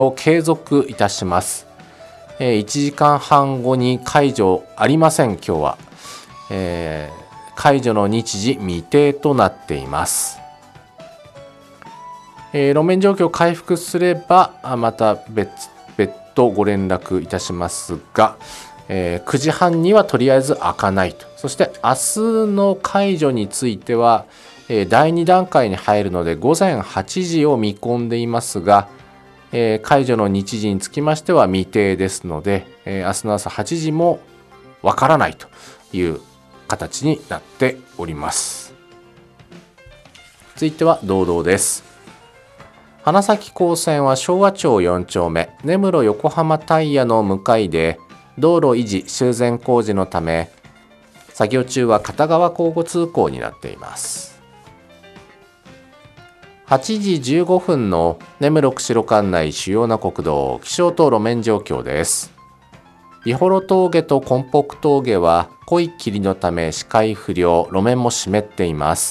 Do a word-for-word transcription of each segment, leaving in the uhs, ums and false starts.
を継続いたします。えー、いちじかんはんごに解除ありません。今日は、えー、解除の日時未定となっています。えー、路面状況回復すればまた別別途ご連絡いたしますが、えー、くじはんにはとりあえず開かないと。そして明日の解除については、えー、だいに段階に入るのでごぜんはちじを見込んでいますが、えー、解除の日時につきましては未定ですので、えー、明日の朝はちじもわからないという形になっております。続いては道道です。花咲高専は昭和町よん丁目根室横浜タイヤの向かいで道路維持修繕工事のため作業中は片側交互通行になっています。はちじじゅうごふんの根室釧路管内主要な国道気象と路面状況です。美幌峠と根北峠は濃い霧のため視界不良、路面も湿っています。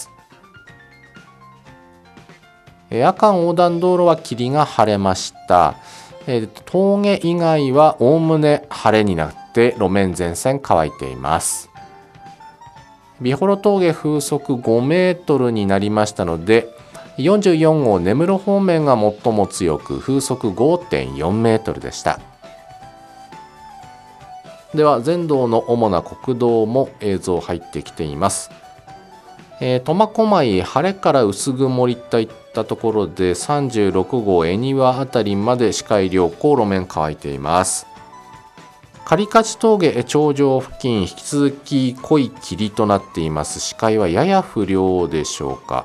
夜間横断道路は霧が晴れました。峠以外はおおむね晴れになって路面全線乾いています。美幌峠風速ごメートルになりましたのでよんじゅうよん号根室方面が最も強く風速 ごてんよんメートルでした。では全道の主な国道も映像入ってきています。苫小牧晴れから薄曇りといったところでさんじゅうろく号恵庭あたりまで視界良好、路面乾いています。狩勝峠頂上付近引き続き濃い霧となっています。視界はやや不良でしょうか。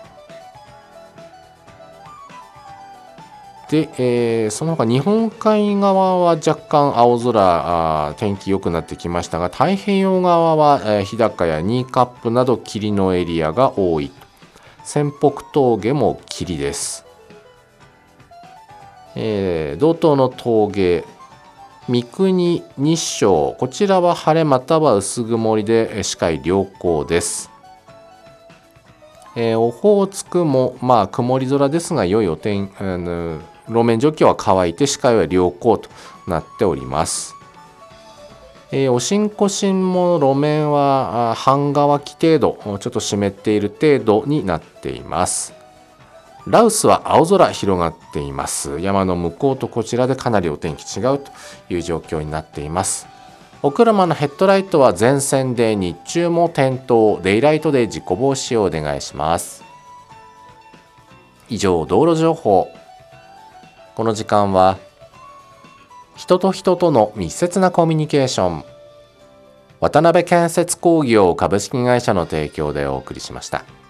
で、えー、その他日本海側は若干青空、天気良くなってきましたが太平洋側は、えー、日高や新カップなど霧のエリアが多い。仙北峠も霧です。えー、道東の峠三国日照、こちらは晴れまたは薄曇りで視界良好です。えー、オホーツクもまあ曇り空ですが良いお天、あの路面状況は乾いて視界は良好となっております。えー、おしんこしんも路面は半乾き程度、ちょっと湿っている程度になっています。羅臼は青空広がっています。山の向こうとこちらでかなりお天気違うという状況になっています。お車のヘッドライトは全線で日中も点灯、デイライトで事故防止をお願いします。以上、道路情報。この時間は人と人との密接なコミュニケーション、渡辺建設工業株式会社の提供でお送りしました。